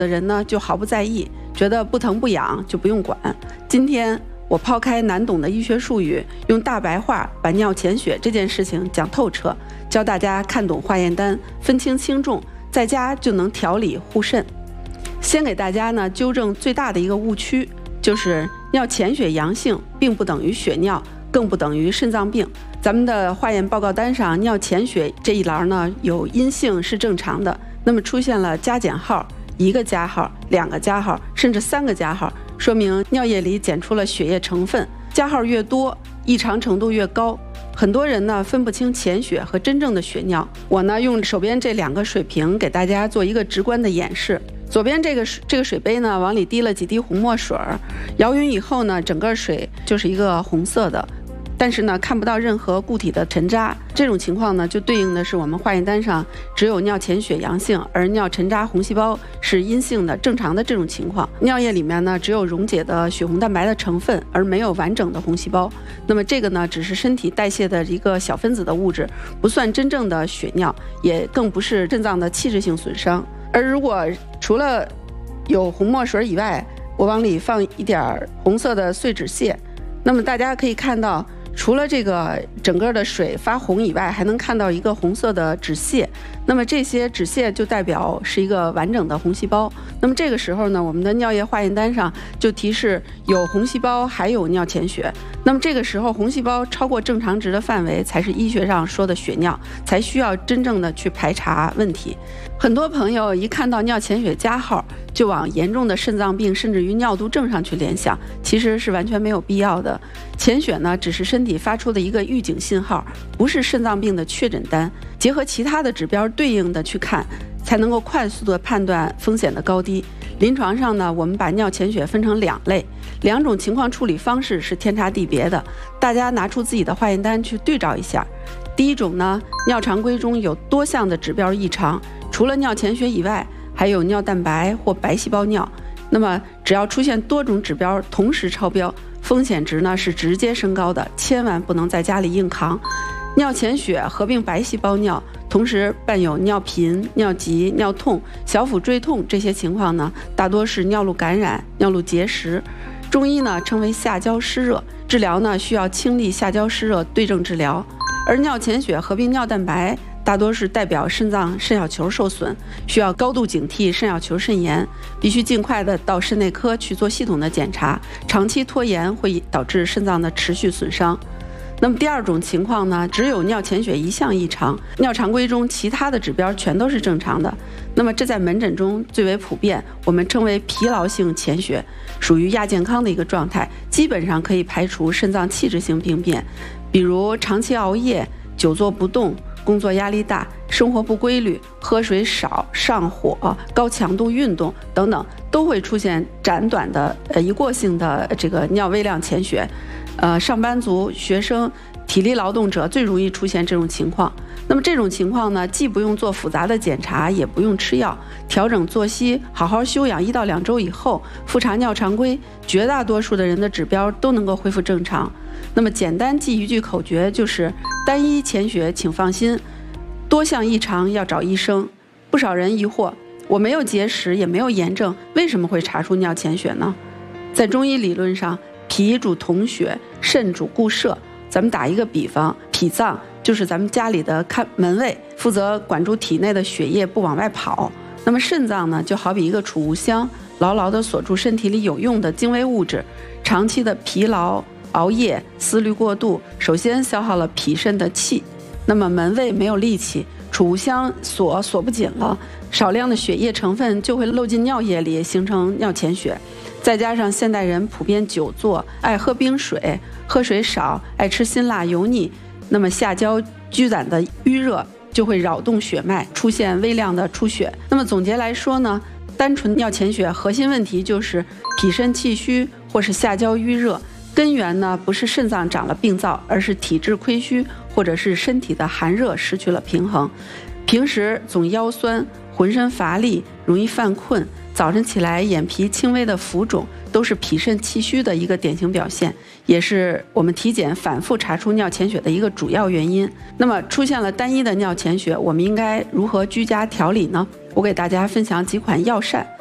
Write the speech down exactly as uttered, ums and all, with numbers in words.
的人呢就毫不在意，觉得不疼不痒就不用管。今天我抛开难懂的医学术语，用大白话把尿潜血这件事情讲透彻，教大家看懂化验单，分清轻重，在家就能调理护肾。先给大家呢纠正最大的一个误区，就是尿潜血阳性并不等于血尿，更不等于肾脏病。咱们的化验报告单上尿潜血这一栏呢有阴性是正常的，那么出现了加减号、一个加号、两个加号，甚至三个加号，说明尿液里检出了血液成分，加号越多，异常程度越高。很多人呢分不清潜血和真正的血尿，我呢用手边这两个水瓶给大家做一个直观的演示。左边这个这个水杯呢，往里滴了几滴红墨水，摇匀以后呢，整个水就是一个红色的，但是呢看不到任何固体的沉渣。这种情况呢，就对应的是我们化验单上只有尿潜血阳性，而尿沉渣红细胞是阴性的正常的这种情况。尿液里面呢只有溶解的血红蛋白的成分，而没有完整的红细胞。那么这个呢只是身体代谢的一个小分子的物质，不算真正的血尿，也更不是肾脏的器质性损伤。而如果除了有红墨水以外，我往里放一点红色的碎脂屑，那么大家可以看到，除了这个整个的水发红以外，还能看到一个红色的脂屑，那么这些脂屑就代表是一个完整的红细胞。那么这个时候呢，我们的尿液化验单上就提示有红细胞，还有尿潜血。那么这个时候红细胞超过正常值的范围，才是医学上说的血尿，才需要真正的去排查问题。很多朋友一看到尿潜血加号，就往严重的肾脏病甚至于尿毒症上去联想，其实是完全没有必要的。潜血呢，只是身体发出的一个预警信号，不是肾脏病的确诊单。结合其他的指标对应的去看，才能够快速的判断风险的高低。临床上呢，我们把尿潜血分成两类，两种情况处理方式是天差地别的，大家拿出自己的化验单去对照一下。第一种呢，尿常规中有多项的指标异常，除了尿潜血以外，还有尿蛋白或白细胞尿。那么只要出现多种指标同时超标，风险值呢是直接升高的，千万不能在家里硬扛。尿潜血合并白细胞尿，同时伴有尿频、尿急、尿痛、小腹坠痛这些情况呢，大多是尿路感染、尿路结石。中医呢称为下焦湿热，治疗呢需要清利下焦湿热，对症治疗。而尿潜血合并尿蛋白，大多是代表肾脏肾小球受损，需要高度警惕肾小球肾炎，必须尽快的到肾内科去做系统的检查，长期拖延会导致肾脏的持续损伤。那么第二种情况呢，只有尿潜血一项异常，尿常规中其他的指标全都是正常的。那么这在门诊中最为普遍，我们称为疲劳性潜血，属于亚健康的一个状态，基本上可以排除肾脏器质性病变，比如长期熬夜、久坐不动、工作压力大、生活不规律、喝水少、上火、高强度运动等等，都会出现暂短的呃一过性的这个尿微量潜血。呃，上班族、学生、体力劳动者最容易出现这种情况。那么这种情况呢，既不用做复杂的检查，也不用吃药，调整作息，好好休养一到两周以后，复查尿常规，绝大多数的人的指标都能够恢复正常。那么简单记一句口诀，就是单一潜血请放心，多项异常要找医生。不少人疑惑，我没有结石，也没有炎症，为什么会查出尿潜血呢？在中医理论上，脾主统血，肾主固摄。咱们打一个比方，脾脏就是咱们家里的看门卫，负责管住体内的血液不往外跑。那么肾脏呢，就好比一个储物箱，牢牢地锁住身体里有用的精微物质。长期的疲劳、熬夜、思虑过度，首先消耗了脾肾的气。那么门卫没有力气，储物箱锁锁不紧了，少量的血液成分就会漏进尿液里，形成尿潜血。再加上现代人普遍久坐，爱喝冰水，喝水少，爱吃辛辣油腻，那么下焦拘攒的淤热就会扰动血脉，出现微量的出血。那么总结来说呢，单纯尿潜血核心问题就是脾肾气虚或是下焦淤热，根源呢不是肾脏长了病灶，而是体质亏虚或者是身体的寒热失去了平衡。平时总腰酸，浑身乏力，容易犯困，早晨起来眼皮轻微的浮肿，都是脾肾气虚的一个典型表现，也是我们体检反复查出尿潜血的一个主要原因。那么出现了单一的尿潜血，我们应该如何居家调理呢？我给大家分享几款药膳。